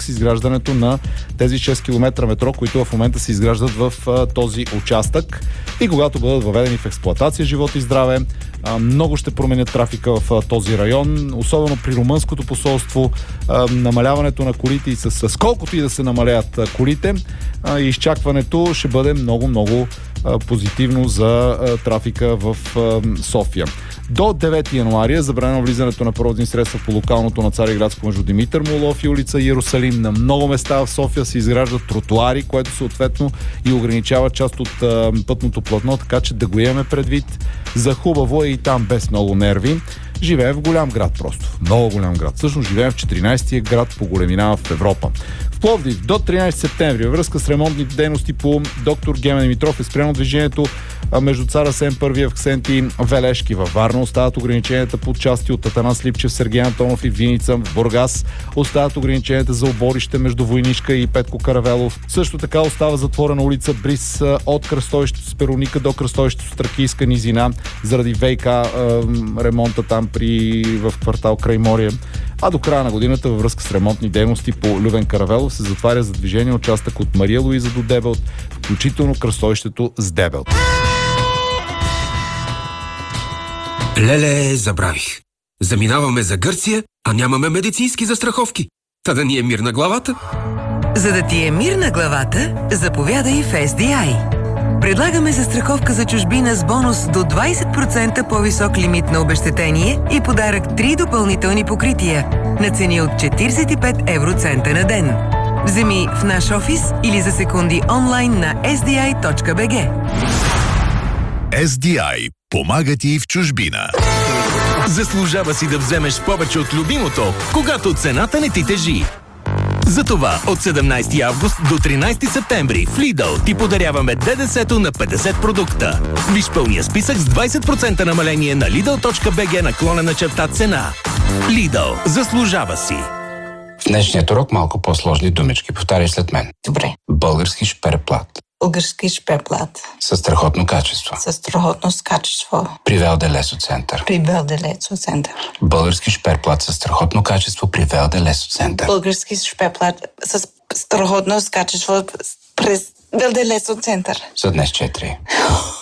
с изграждането на тези 6 км метро, които в момента се изграждат в този участък. И когато бъдат въведени в експлоатация, живот и здраве, много ще променят трафика в този район, особено при румънското посолство. Намаляването на колите и с колкото и да се намалят колите, изчакването ще бъде много позитивно за трафика в София. До 9 януари е забранено влизането на превозни средства по локалното на Цариградско между Димитър Молов и улица Иерусалим. На много места в София се изграждат тротуари, което съответно и ограничава част от пътното платно, така че да го имаме предвид. За хубаво е и там без много нерви. Живеем в голям град просто. Много голям град. Всъщност живеем в 14-тия град по големина в Европа. В Пловдив до 13 септември във връзка с ремонтните дейности по доктор Гемен Димитров е спряно движението между Цар Асен I, Авксенти, Велешки. Във Варна остават ограниченията по части от Атанас Липчев, Сергей Антонов и Виница. В Бургас остават ограниченията за оборище между Войнишка и Петко Каравелов. Също така остава затворена улица Бриз от кръстовището с Перуника до кръстовището с Тракийска низина заради ВиК ремонта там в квартал Крайморие. А до края на годината във връзка с ремонтни дейности по Любен Каравелов се затваря за движение участък от Мария Луиза до Дебелт, включително кръстовището с Дебелт. Леле, забравих. Заминаваме за Гърция, а нямаме медицински застраховки. Та да ни е мир на главата. За да ти е мир на главата, заповядай в SDI. Предлагаме застраховка за чужбина с бонус до 20% по-висок лимит на обезщетение и подарък 3 допълнителни покрития на цени от 45 евроцента на ден. Вземи в наш офис или за секунди онлайн на sdi.bg. SDI помага ти в чужбина. Заслужава си да вземеш повече от любимото, когато цената не ти тежи. Затова от 17 август до 13 септември в Lidl ти подаряваме ДДС-то на 50 продукта. Виж пълния списък с 20% намаление на lidl.bg/цена. Lidl. Заслужава си. В днешният урок малко по-сложни думички. Повтаряй след мен. Добре. Български шперплат. Български шперплат. Със страхотно качество. Със страхотно качество. При Велде Лесо Център. При Велде Лесо Център. Български шперплат със страхотно качество при Велде Лесо Център. Български шперплат с страхотно качество през Велде Лесо Център. За днес 4.